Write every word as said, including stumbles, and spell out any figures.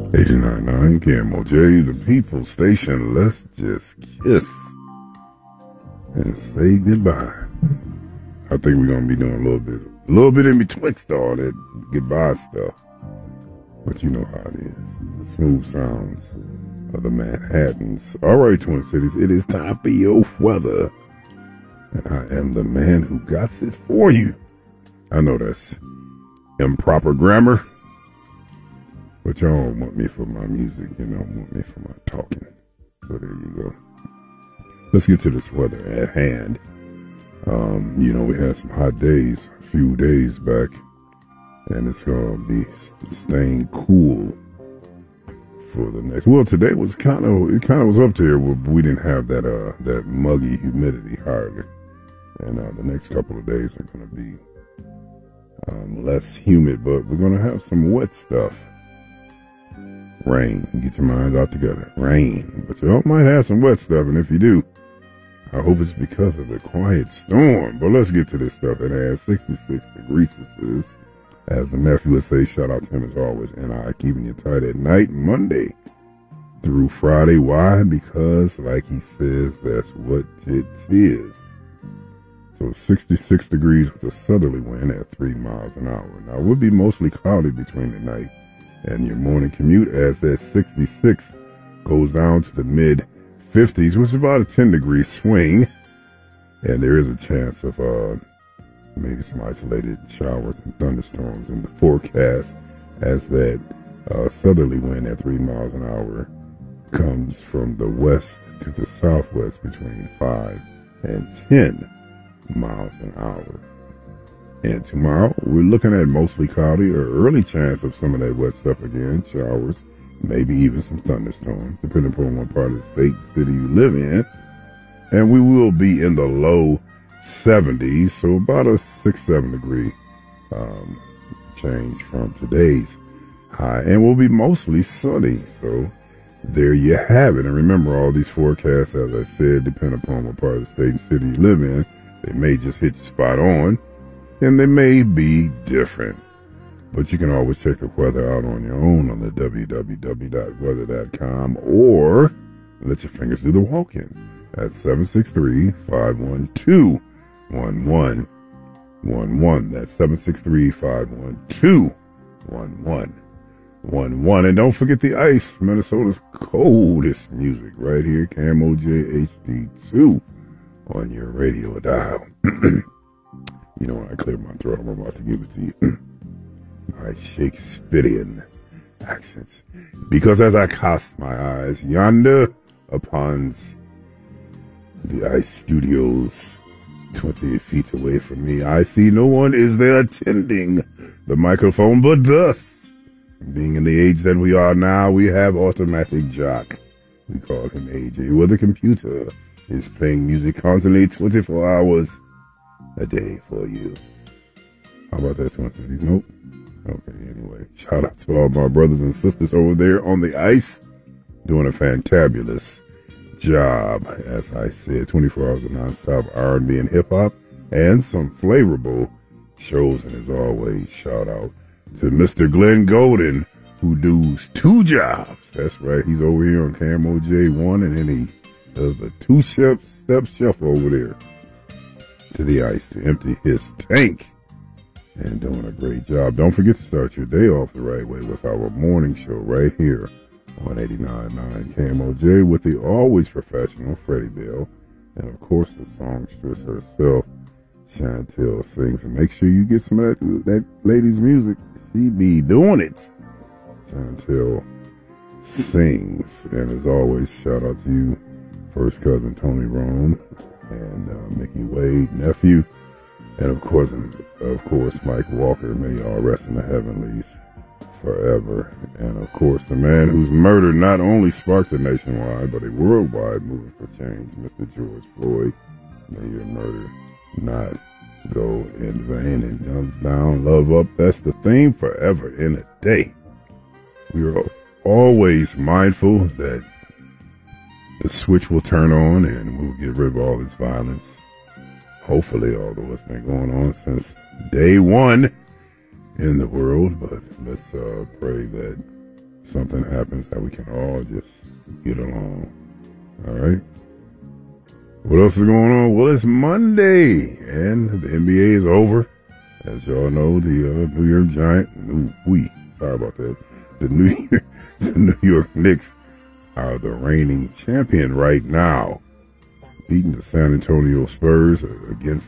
eighty-nine point nine K M O J, the people station. Let's just kiss and say goodbye. I think we're going to be doing a little bit, a little bit in betwixt all that goodbye stuff. But you know how it is. The smooth sounds of the Manhattans. All right, Twin Cities, it is time for your weather. And I am the man who got it for you. I know that's improper grammar, but y'all don't want me for my music. You don't want me for my talking. So there you go. Let's get to this weather at hand. Um, you know, we had some hot days a few days back, and it's going to be staying cool for the next. Well, today was kind of, it kind of was up there, but we didn't have that, uh, that muggy humidity hardly. And uh, the next couple of days are going to be um, less humid, but we're going to have some wet stuff. Rain. Get your minds out together. Rain. But you all might have some wet stuff, and if you do, I hope it's because of the quiet storm. But let's get to this stuff. It has sixty-six degrees Celsius. As the nephew would say, shout out to him as always. And I keeping you tight at night, Monday through Friday. Why? Because, like he says, that's what it is. So sixty-six degrees with a southerly wind at three miles an hour. Now, it would be mostly cloudy between the night and your morning commute, as that sixty-six goes down to the mid fifties, which is about a ten degree swing. And there is a chance of uh, maybe some isolated showers and thunderstorms in the forecast, as that uh, southerly wind at three miles an hour comes from the west to the southwest between five and ten miles an hour. And tomorrow, we're looking at mostly cloudy or early chance of some of that wet stuff again, showers, maybe even some thunderstorms, depending upon what part of the state, city you live in. And we will be in the low seventies, so about a six, seven degree um, change from today's high. And we'll be mostly sunny, so there you have it. And remember, all these forecasts, as I said, depend upon what part of the state and city you live in. They may just hit you spot on, and they may be different. But you can always check the weather out on your own on the w w w dot weather dot com, or let your fingers do the walking at seven six three, five one two, one one one one. That's seven six three, five one two, one one one one. And don't forget the ice, Minnesota's coldest music right here, K M O J H D two. On your radio dial. You know, when I clear my throat, I'm about to give it to you. My Shakespearean accents. Because as I cast my eyes yonder upon the ice studios twenty feet away from me, I see no one is there attending the microphone but thus. Being in the age that we are now, we have Automatic Jock. We call him A J, with a computer is playing music constantly twenty-four hours a day for you. How about that, Twin Cities? Nope. Okay, anyway. Shout out to all my brothers and sisters over there on the ice, doing a fantabulous job. As I said, twenty-four hours of nonstop R and B and hip-hop, and some flavorful shows. And as always, shout out to Mister Glenn Golden, who does two jobs. That's right. He's over here on K M O J one, and then he does the two-step step shuffle over there to the ice to empty his tank, and doing a great job. Don't forget to start your day off the right way with our morning show right here on eighty-nine point nine K M O J with the always professional Freddie Bell, and of course the songstress herself, Chantel Sings. And make sure you get some of that, that lady's music. She be doing it. Chantel Sings. And as always, shout out to you, first cousin Tony Rome, and uh, Mickey Wade, nephew, and of course, and of course, Mike Walker. May y'all rest in the heavenlies forever. And of course, the man whose murder not only sparked a nationwide but a worldwide movement for change, Mister George Floyd. May your murder not go in vain. And guns down, love up. That's the theme forever in a day. We are always mindful that the switch will turn on and we'll get rid of all this violence. Hopefully, although it's been going on since day one in the world, but let's uh, pray that something happens that we can all just get along. All right. What else is going on? Well, it's Monday, and the N B A is over. As y'all know, the uh, New York Giants, New, we, sorry about that, the New York, the New York Knicks are the reigning champion right now, beating the San Antonio Spurs against